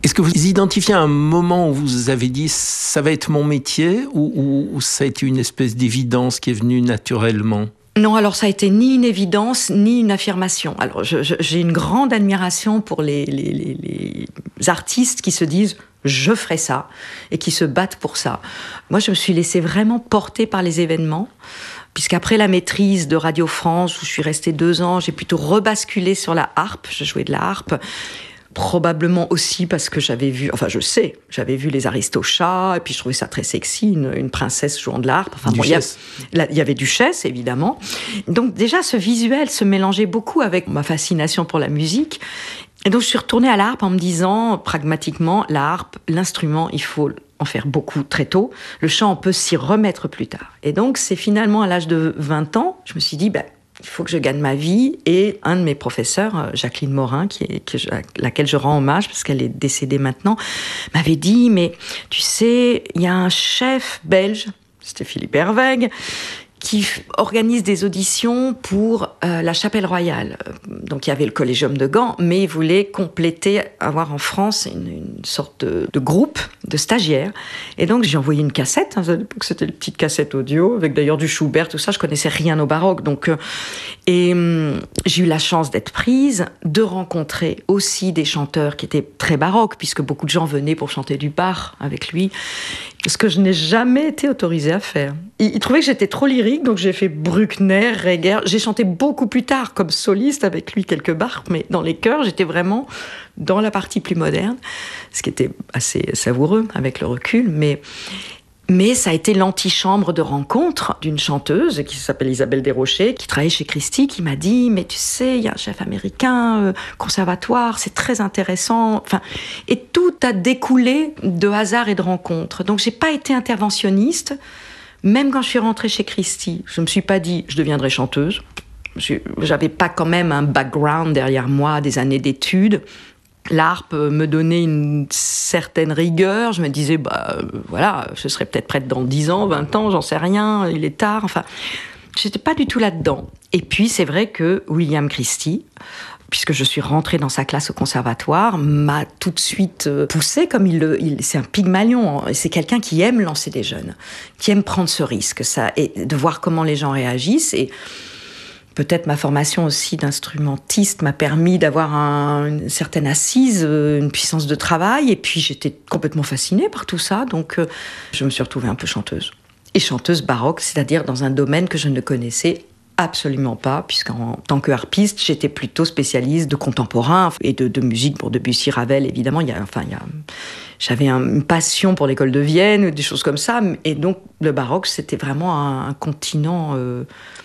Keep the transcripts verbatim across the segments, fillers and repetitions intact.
Est-ce que vous identifiez un moment où vous avez dit « ça va être mon métier » ou, ou, ou ça a été une espèce d'évidence qui est venue naturellement ? Non, alors ça a été ni une évidence, ni une affirmation. Alors je, je, j'ai une grande admiration pour les, les, les, les artistes qui se disent « je ferai ça » et qui se battent pour ça. Moi, je me suis laissée vraiment porter par les événements, puisqu'après la maîtrise de Radio France, où je suis restée deux ans, j'ai plutôt rebasculé sur la harpe, je jouais de la harpe. Probablement aussi parce que j'avais vu, enfin je sais, j'avais vu les Aristochats, et puis je trouvais ça très sexy, une, une princesse jouant de l'harpe. Enfin, bon, il, y a, là, il y avait Duchesse, évidemment. Donc déjà, ce visuel se mélangeait beaucoup avec ma fascination pour la musique. Et donc je suis retournée à la harpe en me disant, pragmatiquement, la harpe, l'instrument, il faut en faire beaucoup très tôt. Le chant, on peut s'y remettre plus tard. Et donc c'est finalement à l'âge de vingt ans, je me suis dit, ben, il faut que je gagne ma vie. Et un de mes professeurs, Jacqueline Morin, qui est, que je, à laquelle je rends hommage parce qu'elle est décédée maintenant, m'avait dit, mais tu sais, il y a un chef belge, c'était Philippe Herweg, qui organise des auditions pour euh, la Chapelle Royale. Donc il y avait le Collégium de Gand, mais il voulait compléter, avoir en France une, une sorte de, de groupe de stagiaires. Et donc j'ai envoyé une cassette, hein, c'était une petite cassette audio, avec d'ailleurs du Schubert, tout ça, je connaissais rien au baroque. Donc, euh, et euh, j'ai eu la chance d'être prise, de rencontrer aussi des chanteurs qui étaient très baroques, puisque beaucoup de gens venaient pour chanter du Bach avec lui, ce que je n'ai jamais été autorisée à faire. Il, il trouvait que j'étais trop lyrique, donc j'ai fait Bruckner, Reger. J'ai chanté beaucoup plus tard comme soliste avec lui quelques Bach, mais dans les chœurs, j'étais vraiment dans la partie plus moderne, ce qui était assez savoureux avec le recul, mais... Mais ça a été l'antichambre de rencontre d'une chanteuse qui s'appelle Isabelle Desrochers, qui travaillait chez Christie, qui m'a dit « Mais tu sais, il y a un chef américain, euh, conservatoire, c'est très intéressant. » Enfin, et tout a découlé de hasard et de rencontres. Donc, j'ai pas été interventionniste. Même quand je suis rentrée chez Christie, je me suis pas dit « Je deviendrai chanteuse ». J'avais pas quand même un background derrière moi, des années d'études. L'harpe me donnait une certaine rigueur. Je me disais, bah, euh, voilà, je serais peut-être prête dans dix ans, vingt ans, j'en sais rien, il est tard. Enfin, j'étais pas du tout là-dedans. Et puis, c'est vrai que William Christie, puisque je suis rentrée dans sa classe au conservatoire, m'a tout de suite poussée, comme il le, il, c'est un Pygmalion. C'est quelqu'un qui aime lancer des jeunes, qui aime prendre ce risque, ça, et de voir comment les gens réagissent. Et peut-être ma formation aussi d'instrumentiste m'a permis d'avoir un, une certaine assise, une puissance de travail. Et puis j'étais complètement fascinée par tout ça. Donc euh, je me suis retrouvée un peu chanteuse. Et chanteuse baroque, c'est-à-dire dans un domaine que je ne connaissais absolument pas, puisqu'en tant que harpiste, j'étais plutôt spécialiste de contemporain et de, de musique pour Debussy, Ravel, évidemment. Il y a, enfin, il y a, j'avais un, une passion pour l'école de Vienne, des choses comme ça. Et donc le baroque, c'était vraiment un, un continent... Euh,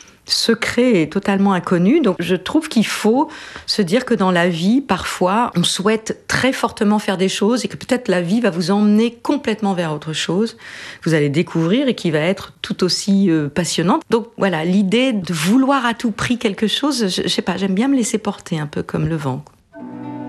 secret et totalement inconnu. Donc je trouve qu'il faut se dire que dans la vie, parfois, on souhaite très fortement faire des choses et que peut-être la vie va vous emmener complètement vers autre chose. Vous allez découvrir et qui va être tout aussi euh, passionnante. Donc voilà, l'idée de vouloir à tout prix quelque chose, je, je sais pas, j'aime bien me laisser porter un peu comme le vent.